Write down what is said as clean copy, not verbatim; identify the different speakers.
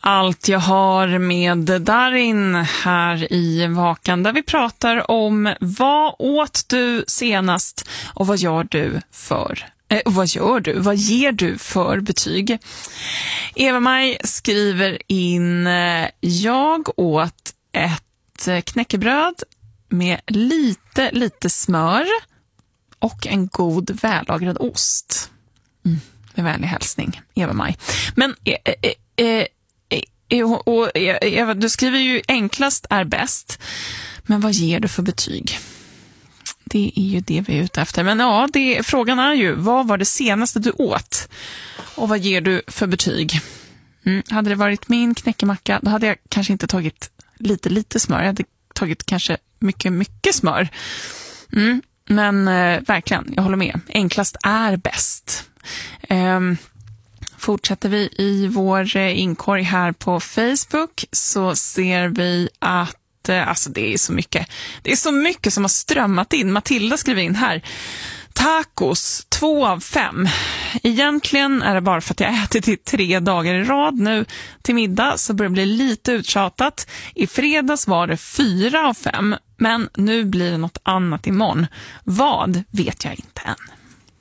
Speaker 1: Allt jag har med Darin här i Vakan, där vi pratar om vad åt du senast och vad gör du för vad ger du för betyg? Eva-Maj skriver in: jag åt ett knäckebröd med lite smör och en god vällagrad ost. Med vänlig hälsning, Eva-Maj. Men Eva, du skriver ju enklast är bäst. Men vad ger du för betyg? Det är ju det vi är ute efter. Men ja, frågan är ju, vad var det senaste du åt? Och vad ger du för betyg? Hade det varit min knäckemacka, då hade jag kanske inte tagit lite smör. Jag hade tagit kanske mycket smör. Men verkligen, jag håller med. Enklast är bäst. Fortsätter vi i vår inkorg här på Facebook, så ser vi att alltså det är så mycket som har strömmat in. Matilda skriver in här: tacos 2 av 5. Egentligen är det bara för att jag ätit i 3 dagar i rad nu till middag, så börjar det bli lite uttjatat. I fredags var det 4 av 5, men nu blir det något annat imorgon. Vad vet jag inte än.